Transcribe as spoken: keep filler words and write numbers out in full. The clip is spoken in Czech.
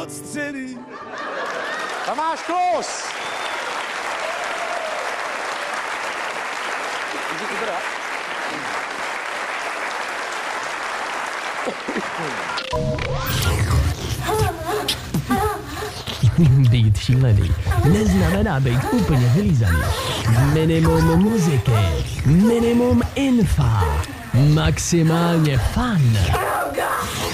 odstřelí. Tomáš Klus! Být šílený neznamená být úplně vylízaný. Minimum muziky, minimum infa, maximálně fun.